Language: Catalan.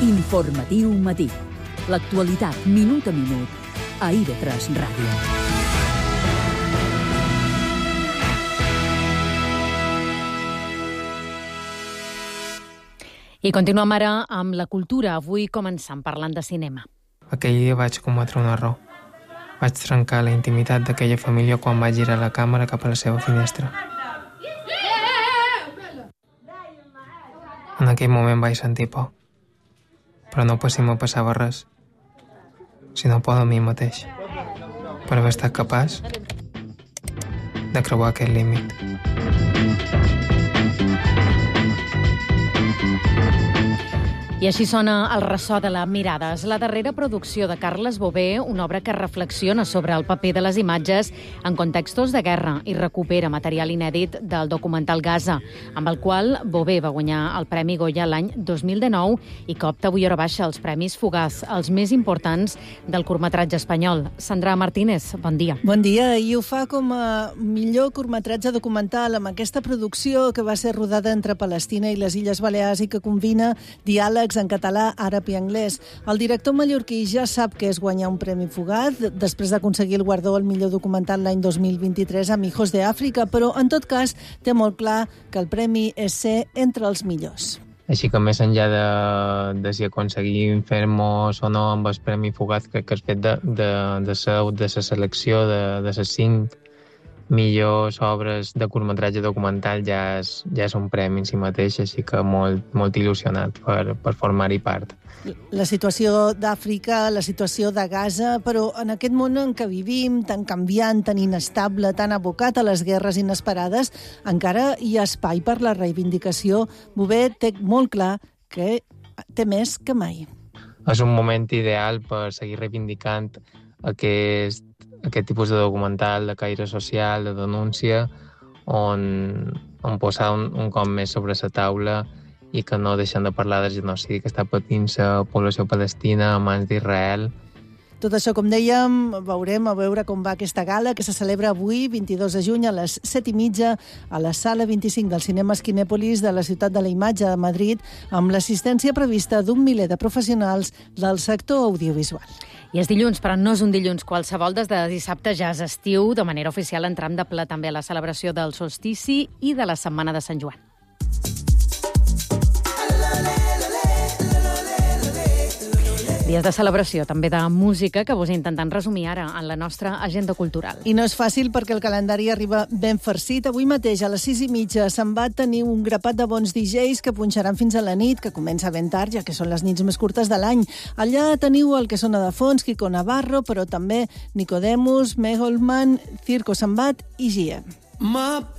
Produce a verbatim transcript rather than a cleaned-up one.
Informatiu matí. L'actualitat minut a minut a I V tres Ràdio. I continuem ara amb la cultura, avui començant parlant de cinema. Aquell dia vaig cometre un error. Vaig trencar la intimitat d'aquella família quan vaig girar la càmera cap a la seva finestra. En aquell moment vaig sentir por, però no per si me passava res, sinó por de mi mateix, per haver estat capaç de creuar aquest límit. I així sona el ressò de la mirada. És la darrera producció de Carles Bové, una obra que reflexiona sobre el paper de les imatges en contextos de guerra i recupera material inèdit del documental Gaza, amb el qual Bové va guanyar el Premi Goya l'any dos mil dinou i que opta avui hora baixa els Premis Fugaz, els més importants del curtmetratge espanyol. Sandra Martínez, bon dia. Bon dia, i ho fa com a millor curtmetratge documental amb aquesta producció que va ser rodada entre Palestina i les Illes Balears i que combina diàlegs en català, àrab i anglès. El director mallorquí ja sap que és guanyar un Premi Fugaz després d'aconseguir el guardó al millor documental l'any dos mil vint-i-tres amb Hijos de África, però en tot cas té molt clar que el premi és ser entre els millors. Així que més enllà de, de si aconseguim fer-nos o no amb el Premi Fugaz, crec que el fet de, de, de ser de la selecció de, de les cinc millors obres de curtmetratge documental ja és, ja és un premi en si mateix, així que molt, molt il·lusionat per, per formar-hi part. La situació d'Àfrica, la situació de Gaza, però en aquest món en què vivim, tan canviant, tan inestable, tan abocat a les guerres inesperades, encara hi ha espai per la reivindicació. Bové té molt clar que té més que mai. És un moment ideal per seguir reivindicant aquest aquest tipus de documental de caire social, de denúncia, on, on posar un, un cop més sobre la taula i que no deixen de parlar del genocidi que està patint la població palestina a mans d'Israel. Tot això, com dèiem, veurem a veure com va aquesta gala, que se celebra avui, vint-i-dos de juny, a les set i mitja, a la sala vint-i-cinc del cinema Esquinèpolis de la Ciutat de la Imatge de Madrid, amb l'assistència prevista d'un miler de professionals del sector audiovisual. I és dilluns, però no és un dilluns qualsevol. Des de dissabte ja és estiu, de manera oficial en tram de ple també a la celebració del solstici i de la Setmana de Sant Joan. Dies de celebració, també de música, que vos intentant resumir ara en la nostra agenda cultural. I no és fàcil perquè el calendari arriba ben farcit. Avui mateix, a les sis i mitja, se'n va tenir un grapat de bons D Js que punxaran fins a la nit, que comença ben tard, ja que són les nits més curtes de l'any. Allà teniu el que sona de fons, Kiko Navarro, però també Nicodemus, Megalman, Circo Sambat i Gia. My